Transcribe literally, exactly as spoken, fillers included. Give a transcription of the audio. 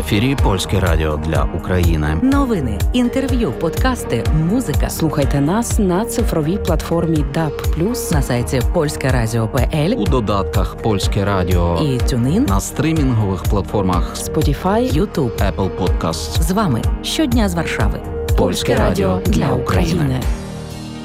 ефірі Польське радіо для України. Новини, інтерв'ю, подкасти, музика. Слухайте нас на цифровій платформі даб плюс, на сайті польське радіо крапка пе ель, у додатках Польське радіо і TuneIn, на стрімінгових платформах Spotify, YouTube, Apple Podcasts. З вами щодня з Варшави. Польське радіо для України.